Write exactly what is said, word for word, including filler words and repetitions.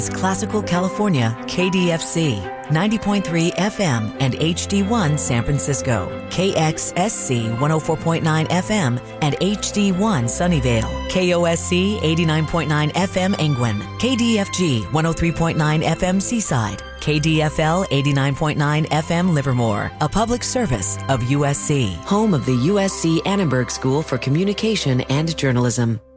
Classical California, K D F C, ninety point three F M and H D one San Francisco, K X S C one oh four point nine F M and H D one Sunnyvale, K O S C eighty-nine point nine F M Angwin, K D F G one oh three point nine F M Seaside, K D F L eighty-nine point nine F M Livermore, a public service of U S C, home of the U S C Annenberg School for Communication and Journalism.